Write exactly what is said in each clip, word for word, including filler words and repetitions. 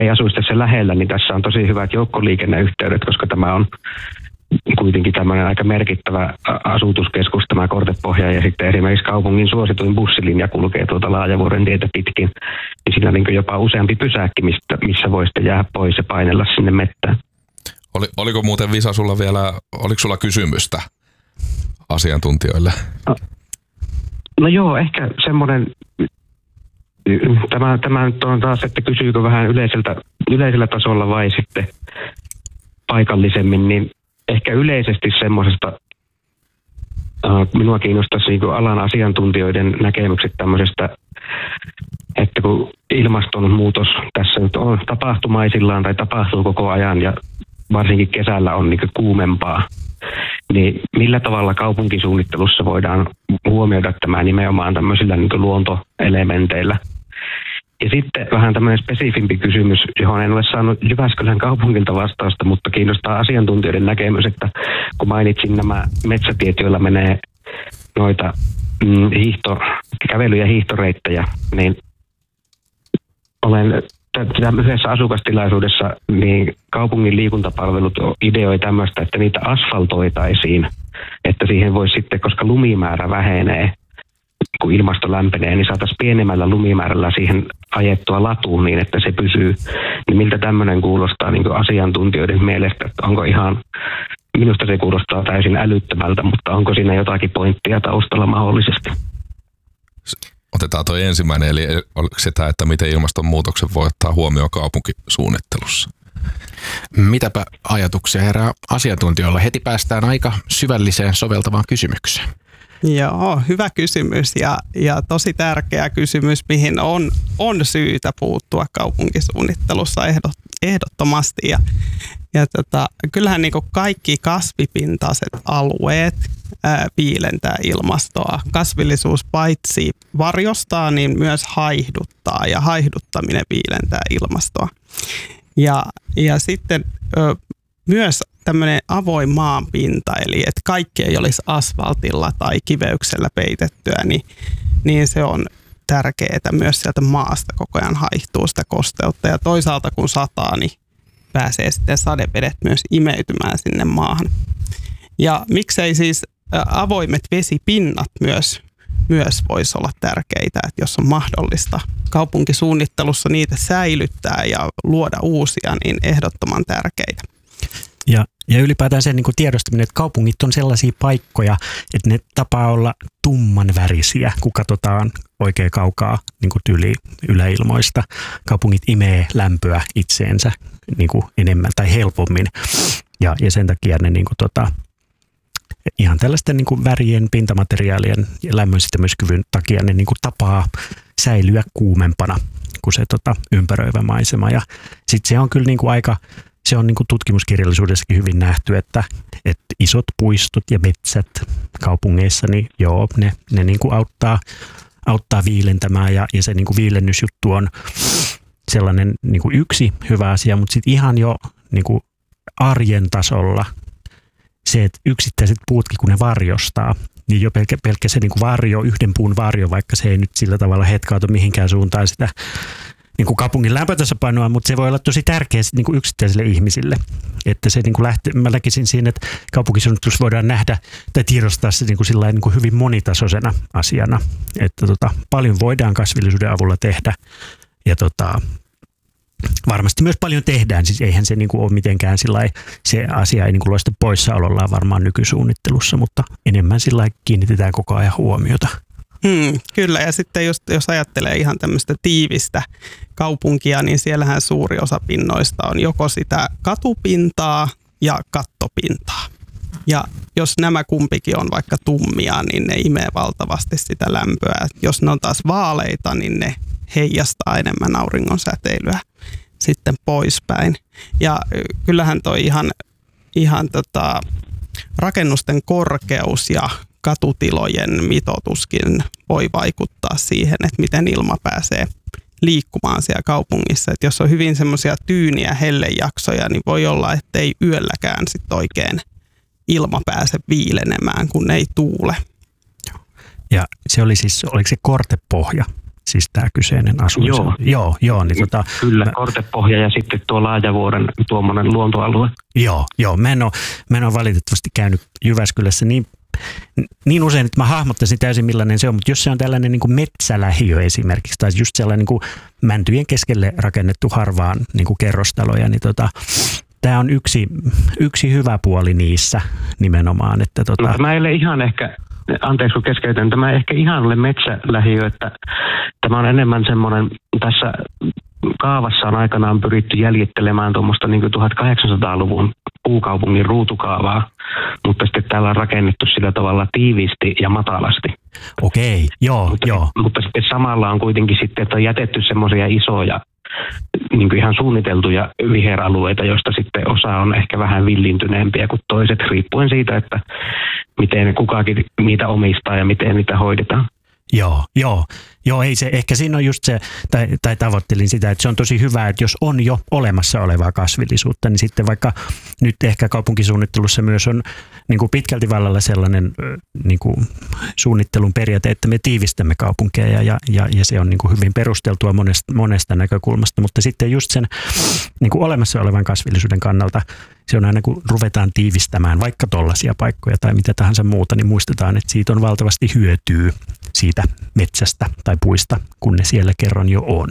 ei asuisi tässä lähellä, niin tässä on tosi hyvät joukkoliikenneyhteydet, koska tämä on kuitenkin tämmöinen aika merkittävä asutuskeskus, tämä Kortepohja, ja sitten esimerkiksi kaupungin suosituin bussilinja kulkee tuota Laajavuoren tietä pitkin, niin siinä on niin jopa useampi pysäkki, mistä, missä voi sitten jäädä pois ja painella sinne mettään. Oli, oliko muuten, Visa, sulla vielä, oliko sulla kysymystä asiantuntijoille? No, no joo, ehkä semmoinen, tämä, tämä nyt on taas, että kysyykö vähän yleiseltä, yleisellä tasolla vai sitten paikallisemmin, niin ehkä yleisesti semmoisesta, minua kiinnostaisi niin kuin alan asiantuntijoiden näkemykset tämmöisestä, että kun ilmastonmuutos tässä nyt on tapahtumaisillaan tai tapahtuu koko ajan ja varsinkin kesällä on niin kuin kuumempaa, niin millä tavalla kaupunkisuunnittelussa voidaan huomioida tämä nimenomaan tämmöisillä niin kuin luontoelementeillä. Ja sitten vähän tämmöinen spesifimpi kysymys, johon en ole saanut Jyväskylän kaupungilta vastausta, mutta kiinnostaa asiantuntijoiden näkemys, että kun mainitsin nämä metsätiet, joilla menee noita mm, hiihto, kävely- ja hiihtoreittejä, niin olen yhdessä asukastilaisuudessa, niin kaupungin liikuntapalvelut ideoi tämmöistä, että niitä asfaltoitaisiin, että siihen voisi sitten, koska lumimäärä vähenee, kun ilmasto lämpenee, niin saataisiin pienemmällä lumimäärällä siihen ajettua latuun niin, että se pysyy. Niin miltä tämmöinen kuulostaa niin kuin asiantuntijoiden mielestä, että onko ihan, minusta se kuulostaa täysin älyttömältä, mutta onko siinä jotakin pointtia taustalla mahdollisesti? Otetaan tuo ensimmäinen, eli oliko se tämä, että miten ilmastonmuutoksen voi ottaa huomioon kaupunkisuunnittelussa? Mitäpä ajatuksia herää asiantuntijoilla? Heti päästään aika syvälliseen soveltavaan kysymykseen. Joo, hyvä kysymys ja, ja tosi tärkeä kysymys, mihin on, on syytä puuttua kaupunkisuunnittelussa ehdot, ehdottomasti. Ja, ja tota, kyllähän niin kuin kaikki kasvipintaiset alueet ää, viilentää ilmastoa. Kasvillisuus paitsi varjostaa, niin myös haihduttaa ja haihduttaminen viilentää ilmastoa. Ja, ja sitten ö, myös tämmöinen avoin maanpinta, eli että kaikki ei olisi asfaltilla tai kiveyksellä peitettyä, niin, niin se on tärkeää myös sieltä maasta koko ajan haihtuu sitä kosteutta. Ja toisaalta kun sataa, niin pääsee sitten sadevedet myös imeytymään sinne maahan. Ja miksei siis avoimet vesipinnat myös, myös voisi olla tärkeitä, että jos on mahdollista kaupunkisuunnittelussa niitä säilyttää ja luoda uusia, niin ehdottoman tärkeitä. Ja, ja ylipäätään sen niin kuin tiedostaminen, että kaupungit on sellaisia paikkoja, että ne tapaa olla tummanvärisiä, kun katsotaan oikein kaukaa niin kuin yli yläilmoista. Kaupungit imee lämpöä itseensä niin kuin enemmän tai helpommin. Ja, ja sen takia ne niin kuin, tota, ihan tällaisten niin kuin värien, pintamateriaalien ja lämmönsitomiskyvyn takia ne niin kuin tapaa säilyä kuumempana kuin se tota, ympäröivä maisema. Ja sitten se on kyllä niin kuin aika... Se on niin kuin tutkimuskirjallisuudessakin hyvin nähty, että, että isot puistot ja metsät kaupungeissa, niin joo, ne, ne niin kuin auttaa, auttaa viilentämään ja, ja se niin kuin viilennysjuttu on sellainen niin kuin yksi hyvä asia, mutta sitten ihan jo niin kuin arjen tasolla se, että yksittäiset puutkin, kun ne varjostaa, niin jo pelkkä, pelkkä se niin kuin varjo, yhden puun varjo, vaikka se ei nyt sillä tavalla hetkautu mihinkään suuntaan sitä niin kuin kaupungin lämpötasapainoa, mutta se voi olla tosi tärkeä niin kuin yksittäisille ihmisille. Että se niin kuin lähtee, mä näkisin siinä, että kaupunkisuunnittelussa voidaan nähdä tai tiedostaa se niin kuin sillain, niin kuin hyvin monitasoisena asiana. Että tota, paljon voidaan kasvillisuuden avulla tehdä ja tota, varmasti myös paljon tehdään. Siis eihän se niin kuin ole mitenkään sillai, se asia ei niin kuin loista poissaolollaan varmaan nykysuunnittelussa, mutta enemmän sillai kiinnitetään koko ajan huomiota. Hmm, kyllä, ja sitten just, jos ajattelee ihan tämmöistä tiivistä kaupunkia, niin siellähän suuri osa pinnoista on joko sitä katupintaa ja kattopintaa. Ja jos nämä kumpikin on vaikka tummia, niin ne imee valtavasti sitä lämpöä. Jos ne on taas vaaleita, niin ne heijastaa enemmän auringon säteilyä sitten poispäin. Ja kyllähän toi ihan, ihan tota, rakennusten korkeus ja katutilojen mitoituskin voi vaikuttaa siihen, että miten ilma pääsee liikkumaan siellä kaupungissa. Että jos on hyvin semmoisia tyyniä hellejaksoja, niin voi olla, että ei yölläkään sit oikein ilma pääse viilenemään, kun ei tuule. Ja se oli siis, oliko se Kortepohja, siis tämä kyseinen asuin. Joo. Joo, joo niin tota, Kyllä, mä, Kortepohja ja sitten tuo Laajavuoren tuommoinen luontoalue. Joo, joo. Mä en ole, mä en ole valitettavasti käynyt Jyväskylässä niin, niin usein, että mä hahmottaisin täysin millainen se on, mutta jos se on tällainen niin kuin metsälähiö esimerkiksi, tai just sellainen niin kuin mäntyjen keskelle rakennettu harvaan niin kuin kerrostaloja, niin tota, tämä on yksi, yksi hyvä puoli niissä nimenomaan. Että tota... no, mä en ole ihan ehkä, anteeksi kun keskeytän, tämä ei ehkä ihan ole metsälähiö, että tämä on enemmän semmoinen, tässä kaavassa on aikanaan pyritty jäljittelemään tuommoista niin kuin tuhatkahdeksansataaluvun puukaupungin ruutukaavaa, mutta sitten täällä on rakennettu sillä tavalla tiiviisti ja matalasti. Okei, joo, mutta, joo. Mutta sitten samalla on kuitenkin sitten, että on jätetty semmoisia isoja, niin kuin ihan suunniteltuja viheralueita, joista sitten osa on ehkä vähän villintyneempiä kuin toiset, riippuen siitä, että miten kukakin niitä omistaa ja miten niitä hoidetaan. Joo, joo. Joo, ei se, ehkä siinä on just se, tai, tai tavoittelin sitä, että se on tosi hyvä, että jos on jo olemassa olevaa kasvillisuutta, niin sitten vaikka nyt ehkä kaupunkisuunnittelussa myös on niin kuin pitkälti vallalla sellainen niin kuin suunnittelun periaate, että me tiivistämme kaupunkeja ja, ja, ja se on niin kuin hyvin perusteltua monesta, monesta näkökulmasta, mutta sitten just sen niin kuin olemassa olevan kasvillisuuden kannalta se on aina kun ruvetaan tiivistämään vaikka tollaisia paikkoja tai mitä tahansa muuta, niin muistetaan, että siitä on valtavasti hyötyä siitä metsästä tai puista, kun ne siellä kerran jo on.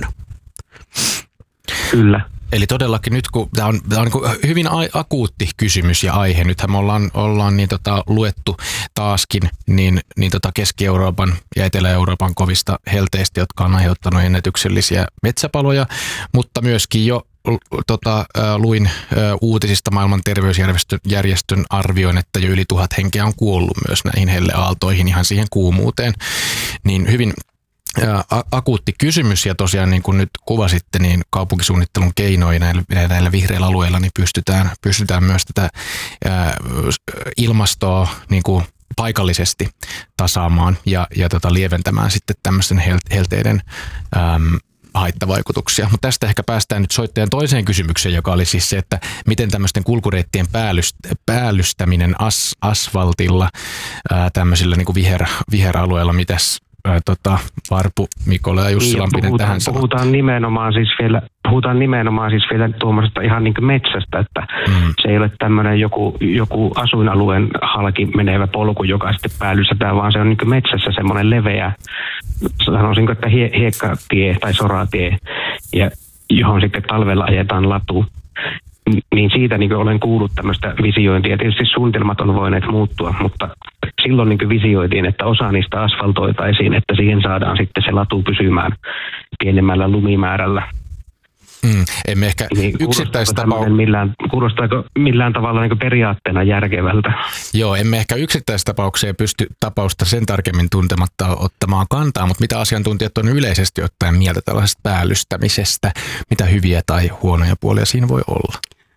Kyllä. Eli todellakin nyt, kun tämä on, tämä on niin hyvin akuutti kysymys ja aihe, nythän me ollaan, ollaan niin tota, luettu taaskin niin, niin tota Keski-Euroopan ja Etelä-Euroopan kovista helteistä, jotka on aiheuttanut ennätyksellisiä metsäpaloja, mutta myöskin jo Tota, luin ä, uutisista maailman terveysjärjestön arvioin, että jo yli tuhat henkeä on kuollut myös näihin helleaaltoihin ihan siihen kuumuuteen. Niin hyvin ä, akuutti kysymys ja tosiaan niin kuin nyt kuvasitte, niin kaupunkisuunnittelun keinoin näillä, näillä vihreillä alueilla niin pystytään, pystytään myös tätä ä, ilmastoa niin kuin paikallisesti tasaamaan ja, ja tota, lieventämään sitten tämmöisten helteiden äm, haittavaikutuksia. Mutta tästä ehkä päästään nyt soittajan toiseen kysymykseen, joka oli siis se, että miten tämmöisten kulkureittien päällyst- päällystäminen as- asfaltilla ää, tämmöisillä niin kuin viher, viheralueilla, mitäs ää, tota, Varpu, Mikola ja Jussi Lampinen tähän sanoo? Puhutaan nimenomaan siis vielä, puhutaan nimenomaan siis vielä tuommoisesta ihan niin kuin metsästä, että mm. se ei ole tämmöinen joku, joku asuinalueen halki menevä polku, joka sitten päällystetään, vaan se on niin kuin metsässä semmoinen leveä, sanoisinko, että hie, hiekkatie tai soratie, ja johon sitten talvella ajetaan latu. Niin siitä niin olen kuullut tämmöistä visiointia. Tietysti suunnitelmat on voineet muuttua, mutta silloin niin visioitiin, että osa niistä asfaltoitaisiin, että siihen saadaan sitten se latu pysymään pienemmällä lumimäärällä. Mm, emme ehkä niin, yksittäistapauksessa millään, kuulostaako millään tavalla niin periaatteena järkevältä? Joo, emme ehkä yksittäistapaukseen pysty tapausta sen tarkemmin tuntematta ottamaan kantaa, mutta mitä asiantuntijat on yleisesti ottaen mieltä tällaisesta päällystämisestä, mitä hyviä tai huonoja puolia siinä voi olla?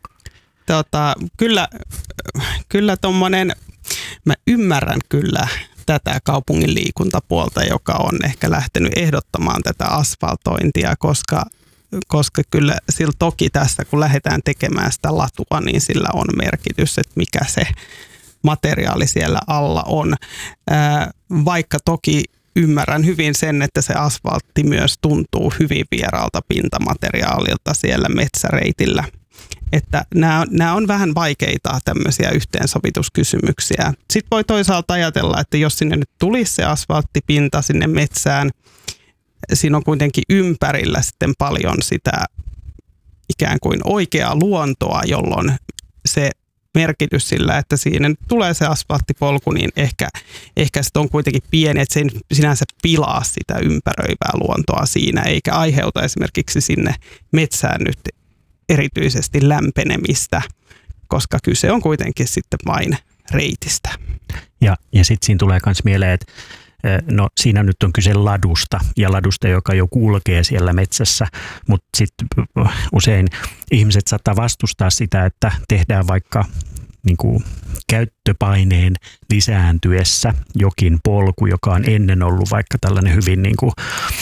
Tota, kyllä, kyllä tommonen, mä ymmärrän kyllä tätä kaupungin liikuntapuolta, joka on ehkä lähtenyt ehdottamaan tätä asfaltointia, koska koska kyllä sillä toki tässä, kun lähdetään tekemään sitä latua, niin sillä on merkitys, että mikä se materiaali siellä alla on. Ää, vaikka toki ymmärrän hyvin sen, että se asfaltti myös tuntuu hyvin vieraalta pintamateriaalilta siellä metsäreitillä. Että nämä, nämä on vähän vaikeita tämmöisiä yhteensovituskysymyksiä. Sitten voi toisaalta ajatella, että jos sinne nyt tulisi se asfalttipinta sinne metsään, siinä on kuitenkin ympärillä sitten paljon sitä ikään kuin oikeaa luontoa, jolloin se merkitys sillä, että siinä tulee se asfalttipolku, niin ehkä, ehkä se on kuitenkin pieni, että se ei sinänsä pilaa sitä ympäröivää luontoa siinä, eikä aiheuta esimerkiksi sinne metsään nyt erityisesti lämpenemistä, koska kyse on kuitenkin sitten vain reitistä. Ja, ja sitten siinä tulee myös mieleen, että no siinä nyt on kyse ladusta ja ladusta, joka jo kulkee siellä metsässä, mutta sitten usein ihmiset saattaa vastustaa sitä, että tehdään vaikka niin kuin käyttöpaineen lisääntyessä jokin polku, joka on ennen ollut vaikka tällainen hyvin niin kuin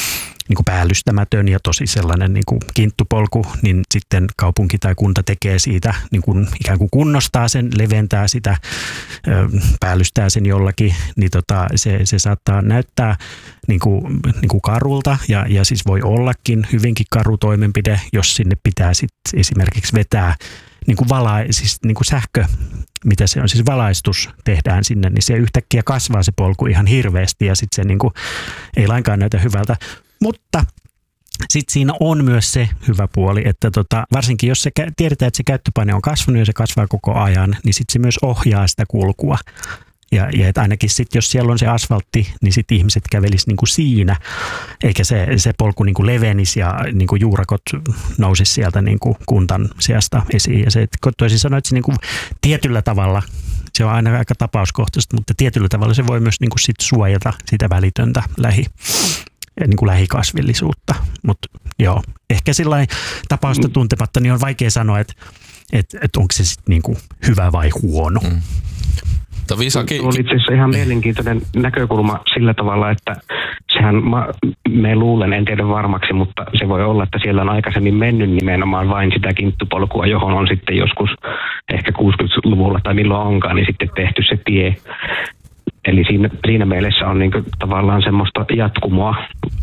niin kuin päällystämätön ja tosi sellainen niin kuin kinttupolku, niin sitten kaupunki tai kunta tekee siitä, niin kuin ikään kuin kunnostaa sen, leventää sitä, päällystää sen jollakin, niin tota, se, se saattaa näyttää niin kuin, niin kuin karulta ja, ja siis voi ollakin hyvinkin karu toimenpide, jos sinne pitää sitten esimerkiksi vetää niin kuin vala, siis niin kuin sähkö, mitä se on, siis valaistus tehdään sinne, niin se yhtäkkiä kasvaa se polku ihan hirveästi ja sitten se niin kuin ei lainkaan näytä hyvältä. Mutta sitten siinä on myös se hyvä puoli, että tota, varsinkin jos se tiedetään, että se käyttöpaine on kasvanut ja se kasvaa koko ajan, niin sitten se myös ohjaa sitä kulkua. Ja, ja että ainakin sitten, jos siellä on se asfaltti, niin sitten ihmiset kävelisivät niinku siinä, eikä se, se polku niinku levenisi ja niinku juurakot nousisi sieltä niinku kuntan sijasta esiin. Ja se, että toisin sanoen, että se niinku tietyllä tavalla, se on aina aika tapauskohtaista, mutta tietyllä tavalla se voi myös niinku sit suojata sitä välitöntä lähi, niinku lähikasvillisuutta. Mutta joo, ehkä sillain tapausta tuntematta, niin on vaikea sanoa, että et, et onko se sitten niinku hyvä vai huono. Mm. Visakin. Tuo oli itse asiassa ihan mielenkiintoinen näkökulma sillä tavalla, että sehän mä, me luulen, en tiedä varmaksi, mutta se voi olla, että siellä on aikaisemmin mennyt nimenomaan vain sitä kinttupolkua, johon on sitten joskus ehkä kuusikymmentäluvulla tai milloin onkaan, niin sitten tehty se tie. Eli siinä, siinä mielessä on niin kuin tavallaan semmoista jatkumoa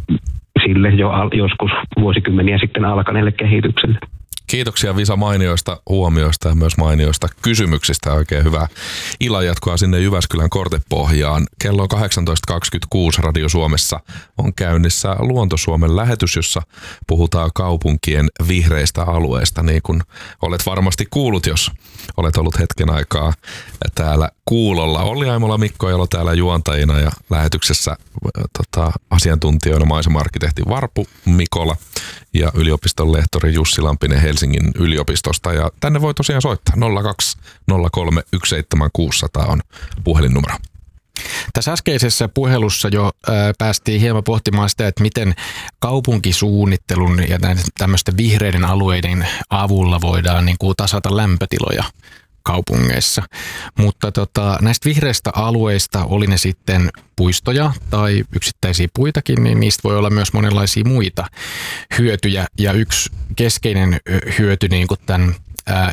sille jo al, joskus vuosikymmeniä sitten alkaneelle kehitykselle. Kiitoksia Visa mainioista huomioista ja myös mainioista kysymyksistä. Oikein hyvää illanjatkoa sinne Jyväskylän Kortepohjaan. Kello on kahdeksantoista kaksikymmentäkuusi Radio Suomessa on käynnissä Luonto-Suomen lähetys, jossa puhutaan kaupunkien vihreistä alueista, niin kuin olet varmasti kuullut, jos olet ollut hetken aikaa täällä kuulolla. Olli Aimola, Mikko Elo täällä juontajina ja lähetyksessä tota, asiantuntijoina maisema-arkkitehti Varpu Mikola ja yliopiston lehtori Jussi Lampinen Helsingin yliopistosta. Ja tänne voi tosiaan soittaa nolla kaksi nolla kolme yksi seitsemän kuusi nolla nolla on puhelinnumero. Tässä äskeisessä puhelussa jo ää, päästiin hieman pohtimaan sitä, että miten kaupunkisuunnittelun ja tämmöisten vihreiden alueiden avulla voidaan niin kuin tasata lämpötiloja kaupungeissa. Mutta tota, näistä vihreistä alueista, oli ne sitten puistoja tai yksittäisiä puitakin, niin niistä voi olla myös monenlaisia muita hyötyjä. Ja yksi keskeinen hyöty niin kuin tämän ää,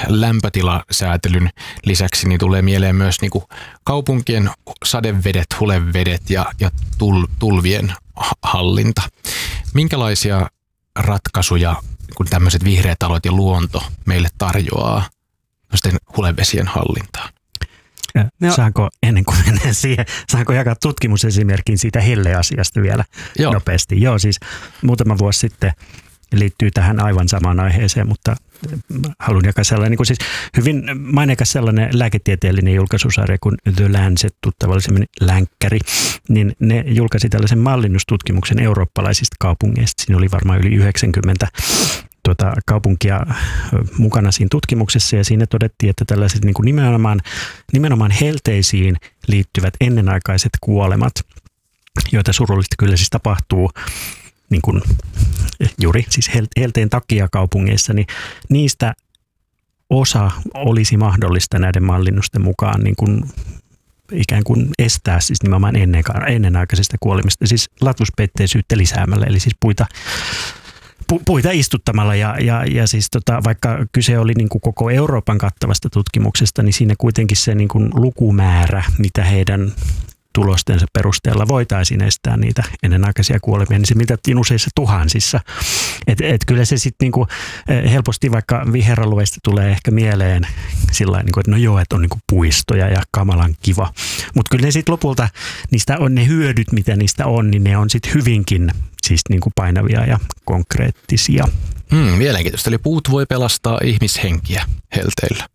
lämpötilasäätelyn lisäksi niin tulee mieleen myös niin kuin kaupunkien sadevedet, hulevedet ja, ja tul, tulvien hallinta. Minkälaisia ratkaisuja kun tämmöiset vihreät alueet ja luonto meille tarjoaa hulevesien hallintaan? No. Saanko, ennen kuin menen siihen, saanko jakaa tutkimusesimerkin siitä helleasiasta vielä Joo. nopeasti? Joo, siis muutama vuosi sitten liittyy tähän aivan samaan aiheeseen, mutta haluan jakaa sellainen, niin kuin siis hyvin maineikas sellainen lääketieteellinen julkaisusarja kuin The Lancet, tuttavallisemmin länkkäri, niin ne julkaisi tällaisen mallinnustutkimuksen eurooppalaisista kaupungeista. Siinä oli varmaan yli yhdeksänkymmentä tuota, kaupunkia mukana siinä tutkimuksessa ja siinä todettiin, että tällaiset niin kuin nimenomaan, nimenomaan helteisiin liittyvät ennenaikaiset kuolemat, joita surullisesti kyllä siis tapahtuu niin kuin juuri siis helteen takia kaupungeissa, niin niistä osa olisi mahdollista näiden mallinnusten mukaan niin kuin ikään kuin estää siis nimenomaan ennenaikaisesta kuolemista, siis latuspeitteisyyttä lisäämällä, eli siis puita pu, puita istuttamalla ja, ja, ja siis tota, vaikka kyse oli niin kuin koko Euroopan kattavasta tutkimuksesta, niin siinä kuitenkin se niin kuin lukumäärä, mitä heidän tulostensa perusteella voitaisiin estää niitä ennenaikaisia kuolemia, niin se mitattiin useissa tuhansissa. Et, et kyllä se sitten niinku, helposti vaikka viheralueista tulee ehkä mieleen sillain, niinku, että no joo, että on niinku puistoja ja kamalan kiva. Mutta kyllä ne sitten lopulta, niistä on ne hyödyt, mitä niistä on, niin ne on sitten hyvinkin siis niinku painavia ja konkreettisia. Hmm, mielenkiintoista. Eli puut voi pelastaa ihmishenkiä helteillä.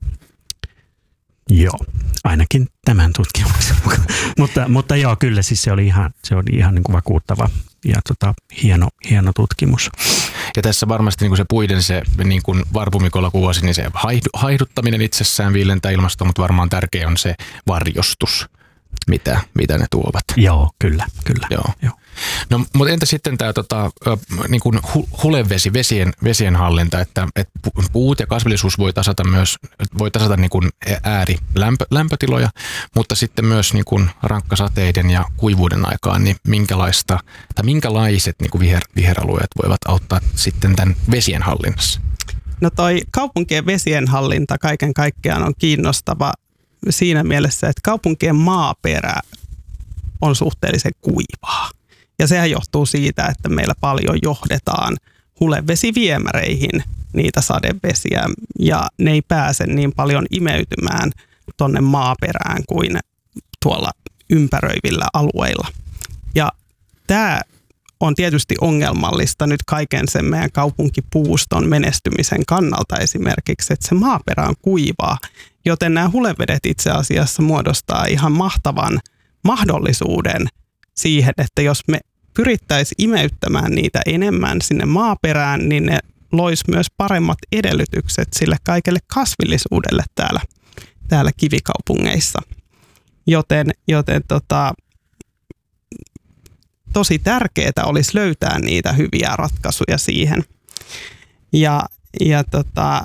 Joo, ainakin tämän tutkimuksen mukaan. mutta, mutta joo, kyllä siis se oli ihan, se oli ihan niin kuin vakuuttava ja tota, hieno, hieno tutkimus. Ja tässä varmasti niin kuin se puiden, se, niin kuin Varpu Mikola kuvasi, niin se haihduttaminen itsessään viilentää ilmastoa, mutta varmaan tärkeä on se varjostus, mitä, mitä ne tuovat. Joo, kyllä, kyllä. Joo. Joo. No, mutta entä sitten tämä tota, niin kuin hulevesi, vesien, vesien hallinta, että, että puut ja kasvillisuus voi tasata myös, voi tasata niin kuin ääri lämpö, lämpötiloja, mutta sitten myös niin kuin rankkasateiden ja kuivuuden aikaan, niin minkälaista, tai minkälaiset niin kuin viher, viheralueet voivat auttaa sitten tämän vesien hallinnassa? No toi kaupunkien vesien hallinta kaiken kaikkiaan on kiinnostava siinä mielessä, että kaupunkien maaperä on suhteellisen kuivaa. Ja sehän johtuu siitä, että meillä paljon johdetaan hulevesiviemäreihin niitä sadevesiä ja ne ei pääse niin paljon imeytymään tonne maaperään kuin tuolla ympäröivillä alueilla. Ja tämä on tietysti ongelmallista nyt kaiken sen meidän kaupunkipuuston menestymisen kannalta esimerkiksi, että se maaperä on kuivaa, joten nämä hulevedet itse asiassa muodostaa ihan mahtavan mahdollisuuden siihen, että jos me pyrittäisiin imeyttämään niitä enemmän sinne maaperään, niin ne loisi myös paremmat edellytykset sille kaikelle kasvillisuudelle täällä, täällä kivikaupungeissa. Joten, joten tota, tosi tärkeää olisi löytää niitä hyviä ratkaisuja siihen. Ja, ja tota,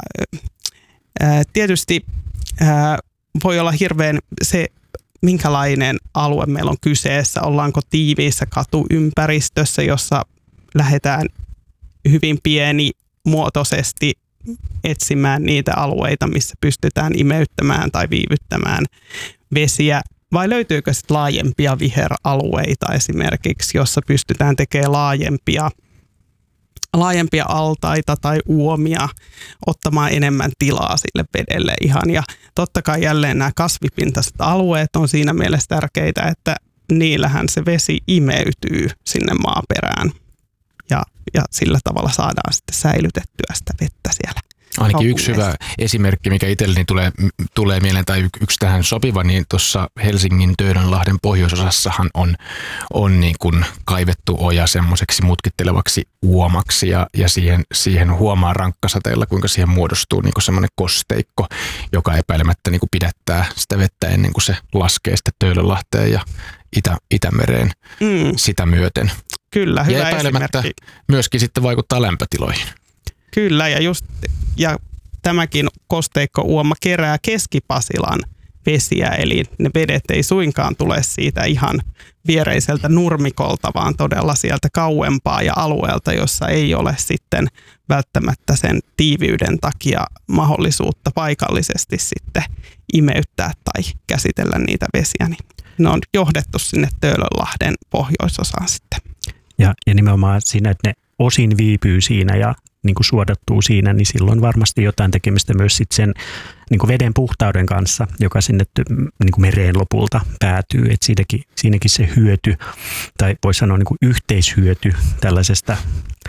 ää, tietysti ää, voi olla hirveän se, minkälainen alue meillä on kyseessä. Ollaanko tiiviissä katuympäristössä, jossa lähdetään hyvin pienimuotoisesti etsimään niitä alueita, missä pystytään imeyttämään tai viivyttämään vesiä. Vai löytyykö sitten laajempia viheralueita esimerkiksi, jossa pystytään tekemään laajempia, laajempia altaita tai uomia, ottamaan enemmän tilaa sille vedelle ihan. Ja totta kai jälleen nämä kasvipintaiset alueet on siinä mielessä tärkeitä, että niillähän se vesi imeytyy sinne maaperään ja, ja sillä tavalla saadaan sitten säilytettyä sitä vettä siellä. Ainakin yksi hyvä esimerkki, mikä itselleni tulee, tulee mieleen, tai yksi tähän sopiva, niin tuossa Helsingin Töölönlahden pohjoisosassahan on, on niin kuin kaivettu oja semmoiseksi mutkittelevaksi uomaksi, ja, ja siihen, siihen huomaa rankkasateella, kuinka siihen muodostuu niin kuin semmoinen kosteikko, joka epäilemättä niin kuin pidättää sitä vettä ennen kuin se laskee sitten Töölönlahteen ja Itä, Itämereen mm. sitä myöten. Kyllä, hyvä ja epäilemättä esimerkki. Myöskin sitten vaikuttaa lämpötiloihin. Kyllä, ja, just, ja tämäkin kosteikkouoma kerää Keski-Pasilan vesiä, eli ne vedet ei suinkaan tule siitä ihan viereiseltä nurmikolta, vaan todella sieltä kauempaa ja alueelta, jossa ei ole sitten välttämättä sen tiiviyden takia mahdollisuutta paikallisesti sitten imeyttää tai käsitellä niitä vesiä. Niin ne on johdettu sinne Töölönlahden pohjoisosaan sitten. Ja, ja nimenomaan siinä, että ne osin viipyy siinä ja niin kuin suodattuu siinä, niin silloin varmasti jotain tekemistä myös sit sen niin kuin veden puhtauden kanssa, joka sinne niin kuin mereen lopulta päätyy. Et siinäkin, siinäkin se hyöty, tai voisi sanoa niin kuin yhteishyöty tällaisesta,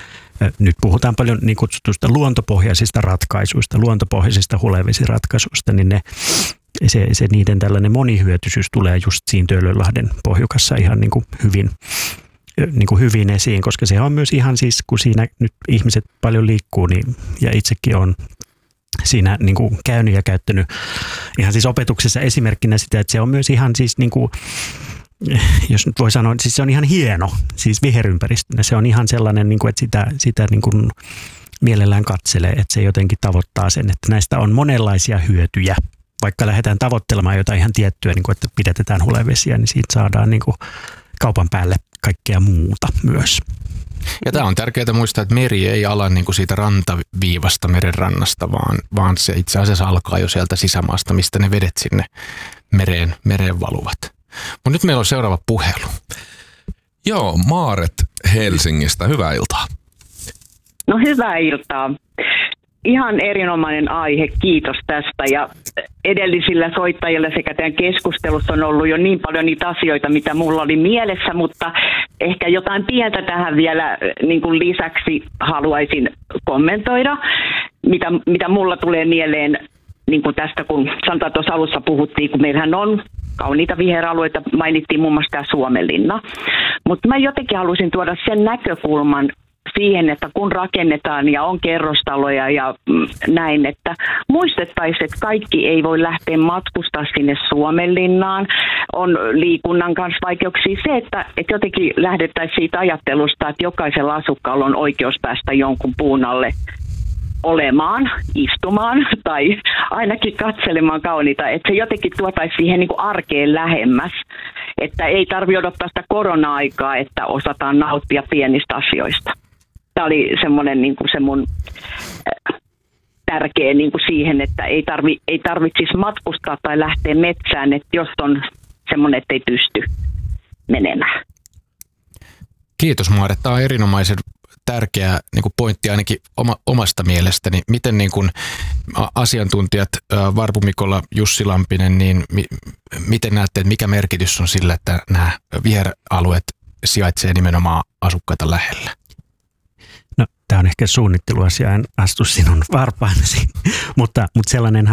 nyt puhutaan paljon niin kutsutusta luontopohjaisista ratkaisuista, luontopohjaisista hulevesiratkaisuista, niin ne, se, se niiden tällainen monihyötyisyys tulee just siinä Töölönlahden pohjukassa ihan niin kuin hyvin niin kuin hyvin esiin, koska se on myös ihan siis, kun siinä nyt ihmiset paljon liikkuu, niin, ja itsekin on siinä niin kuin käynyt ja käyttänyt ihan siis opetuksessa esimerkkinä sitä, että se on myös ihan siis niin kuin, jos nyt voi sanoa, siis se on ihan hieno, siis viherympäristönä. Se on ihan sellainen, niin kuin, että sitä, sitä niin kuin mielellään katselee, että se jotenkin tavoittaa sen, että näistä on monenlaisia hyötyjä. Vaikka lähdetään tavoittelemaan jotain ihan tiettyä, niin kuin, että pidätetään hulevesiä, niin siitä saadaan niin kuin kaupan päälle kaikkea muuta myös. Ja tämä on tärkeää muistaa, että meri ei ala niin kuin siitä rantaviivasta meren rannasta, vaan, vaan se itse asiassa alkaa jo sieltä sisämaasta, mistä ne vedet sinne mereen, mereen valuvat. Mutta nyt meillä on seuraava puhelu. Joo, Maaret Helsingistä. Hyvää iltaa. No hyvää iltaa. Ihan erinomainen aihe, kiitos tästä. Ja edellisillä soittajilla sekä tämän keskustelussa on ollut jo niin paljon niitä asioita, mitä mulla oli mielessä, mutta ehkä jotain pientä tähän vielä niin kuin lisäksi haluaisin kommentoida, mitä, mitä mulla tulee mieleen niin kuin tästä, kun sanotaan tuossa alussa puhuttiin, kun meillähän on kauniita viheralueita, mainittiin muun muassa tämä Suomenlinna. Mutta mä jotenkin haluaisin tuoda sen näkökulman siihen, että kun rakennetaan ja on kerrostaloja ja näin, että muistettaisiin, että kaikki ei voi lähteä matkustaa sinne Suomenlinnaan. On liikunnan kanssa vaikeuksia se, että, että jotenkin lähdettäisiin siitä ajattelusta, että jokaisella asukkaalla on oikeus päästä jonkun puun alle olemaan, istumaan tai ainakin katselemaan kauniita, että se jotenkin tuotaisi siihen niin kuin arkeen lähemmäs, että ei tarvitse odottaa sitä korona-aikaa, että osataan nauttia pienistä asioista. Tämä oli semmoinen niin kuin se mun äh, tärkeä niin kuin siihen, että ei, tarvi, ei tarvitsisi matkustaa tai lähteä metsään, että jos on semmoinen, että ei pysty menemään. Kiitos Maare, tämä on erinomaisen tärkeä niin kuin pointti ainakin oma, omasta mielestäni. Miten niin kuin asiantuntijat Varpu Mikola, Jussi Lampinen, niin mi, miten näette, että mikä merkitys on sillä, että nämä viheralueet sijaitsee nimenomaan asukkaita lähellä? No, tämä on ehkä suunnitteluasia, en astu sinun varpaanasi, mutta, mutta sellainen